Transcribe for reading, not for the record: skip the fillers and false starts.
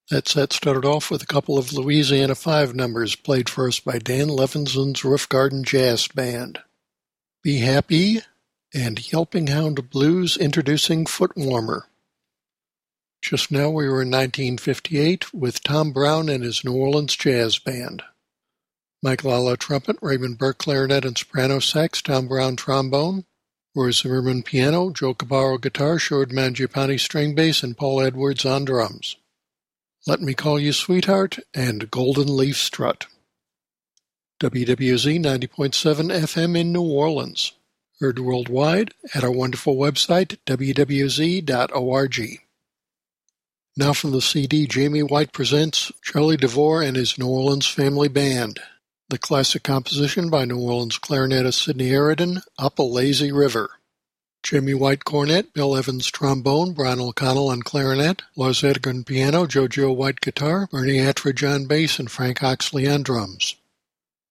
That set started off with a couple of Louisiana 5 numbers played for us by Dan Levinson's Roof Garden Jazz Band. Be Happy and Yelping Hound Blues introducing Foot Warmer. Just now we were in 1958 with Tom Brown and his New Orleans Jazz Band. Mike Lala trumpet, Raymond Burke clarinet and soprano sax, Tom Brown trombone, Roy Zimmerman piano, Joe Cabarro guitar, Shord Mangiapane string bass, and Paul Edwards on drums. Let Me Call You Sweetheart and Golden Leaf Strut. WWZ 90.7 FM in New Orleans. Heard worldwide at our wonderful website, wwz.org. Now from the CD, Jamie White presents Charlie DeVore and his New Orleans Family Band. The classic composition by New Orleans clarinetist Sidney Aridin, Up a Lazy River. Jamie White cornet, Bill Evans trombone, Brian O'Connell on clarinet, Lars Edgren piano, Jojo White guitar, Bernie Attridge on bass, and Frank Oxley on drums.